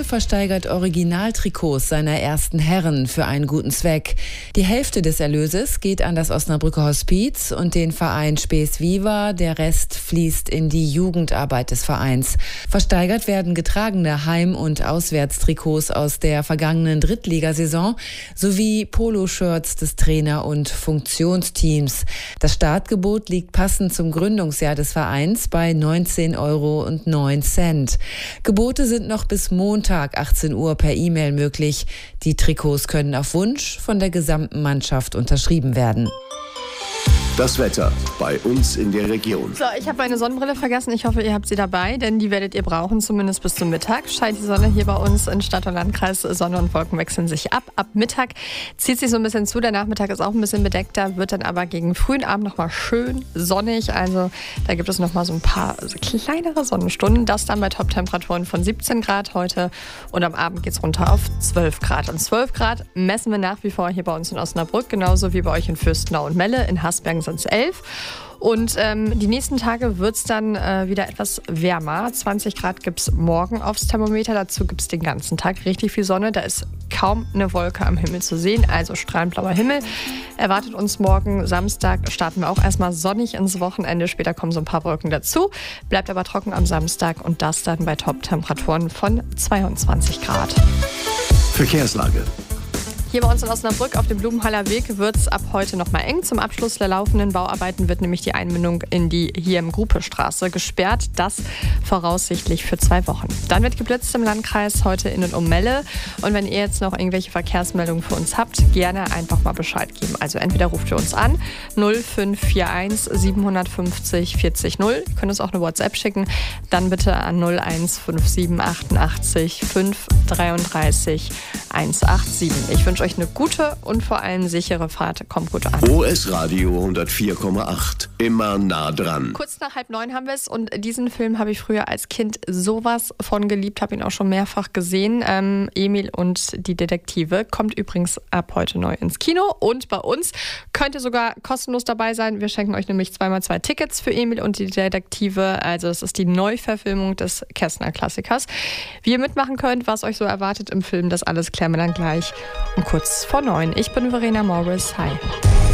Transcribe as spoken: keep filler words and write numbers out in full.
versteigert Originaltrikots seiner ersten Herren für einen guten Zweck. Die Hälfte des Erlöses geht an das Osnabrücker Hospiz und den Verein Spes Viva. Der Rest fließt in die Jugendarbeit des Vereins. Versteigert werden getragene Heim- und Auswärtstrikots aus der vergangenen Drittligasaison sowie Poloshirts des Trainer- und Funktionsteams. Das Startgebot liegt passend zum Gründungsjahr des Vereins bei neunzehn Euro und neun Cent. Gebote sind noch bis Montag achtzehn Uhr per E-Mail möglich. Die Trikots können auf Wunsch von der gesamten Mannschaft unterschrieben werden. Das Wetter bei uns in der Region. So, ich habe meine Sonnenbrille vergessen. Ich hoffe, ihr habt sie dabei, denn die werdet ihr brauchen, zumindest bis zum Mittag. Scheint die Sonne hier bei uns in Stadt und Landkreis. Sonne und Wolken wechseln sich ab. Ab Mittag zieht sich so ein bisschen zu. Der Nachmittag ist auch ein bisschen bedeckter, wird dann aber gegen frühen Abend nochmal schön sonnig. Also da gibt es nochmal so ein paar kleinere Sonnenstunden. Das dann bei Top-Temperaturen von siebzehn Grad heute. Und am Abend geht es runter auf zwölf Grad. Und zwölf Grad messen wir nach wie vor hier bei uns in Osnabrück, genauso wie bei euch in Fürstenau und Melle. In Hasbergen sind es elf. Und ähm, die nächsten Tage wird es dann äh, wieder etwas wärmer. zwanzig Grad gibt es morgen aufs Thermometer. Dazu gibt es den ganzen Tag richtig viel Sonne. Da ist kaum eine Wolke am Himmel zu sehen, also strahlend blauer Himmel. Erwartet uns morgen Samstag, starten wir auch erstmal sonnig ins Wochenende. Später kommen so ein paar Wolken dazu. Bleibt aber trocken am Samstag und das dann bei Top-Temperaturen von zweiundzwanzig Grad. Verkehrslage. Hier bei uns in Osnabrück auf dem Blumenhaller Weg wird es ab heute noch mal eng. Zum Abschluss der laufenden Bauarbeiten wird nämlich die Einmündung in die hier im Gruppe-Straße gesperrt. Das voraussichtlich für zwei Wochen. Dann wird geblitzt im Landkreis heute in und um Melle. Und wenn ihr jetzt noch irgendwelche Verkehrsmeldungen für uns habt, gerne einfach mal Bescheid geben. Also entweder ruft ihr uns an null fünf vier eins sieben fünf null vierzig null. Ihr könnt uns auch eine WhatsApp schicken. Dann bitte an null eins fünf sieben achtundachtzig fünf dreiunddreißig hundertsiebenundachtzig. Ich wünsche euch eine gute und vor allem sichere Fahrt. Kommt gut an. O S Radio hundertvier Komma acht. Immer nah dran. Kurz nach halb neun haben wir es und diesen Film habe ich früher als Kind sowas von geliebt, habe ihn auch schon mehrfach gesehen. Ähm, Emil und die Detektive kommt übrigens ab heute neu ins Kino und bei uns könnt ihr sogar kostenlos dabei sein. Wir schenken euch nämlich zweimal zwei Tickets für Emil und die Detektive. Also es ist die Neuverfilmung des Kästner-Klassikers. Wie ihr mitmachen könnt, was euch so erwartet im Film, das alles klären wir dann gleich um kurz vor neun. Ich bin Verena Morris. Hi.